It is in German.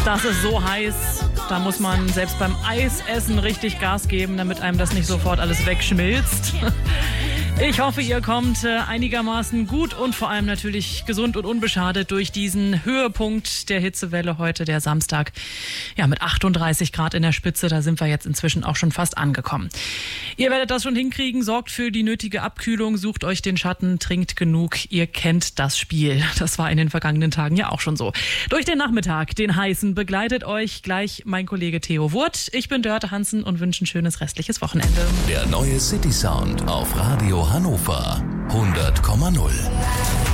Das ist so heiß, da muss man selbst beim Eisessen richtig Gas geben, damit einem das nicht sofort alles wegschmilzt. Ich hoffe, ihr kommt einigermaßen gut und vor allem natürlich gesund und unbeschadet durch diesen Höhepunkt der Hitzewelle heute, der Samstag. Ja, mit 38 Grad in der Spitze, da sind wir jetzt inzwischen auch schon fast angekommen. Ihr werdet das schon hinkriegen, sorgt für die nötige Abkühlung, sucht euch den Schatten, trinkt genug. Ihr kennt das Spiel. Das war in den vergangenen Tagen ja auch schon so. Durch den Nachmittag, den heißen, begleitet euch gleich mein Kollege Theo Wurth. Ich bin Dörte Hansen und wünsche ein schönes restliches Wochenende. Der neue City Sound auf Radio Hannover 100,0.